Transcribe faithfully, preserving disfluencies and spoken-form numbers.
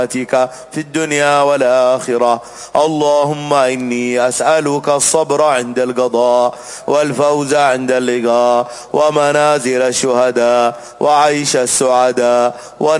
في الدنيا والآخرة. اللهم إني أسألك الصبر عند القضاء والفوز عند اللقاء ومنازل الشهداء وعيش السعداء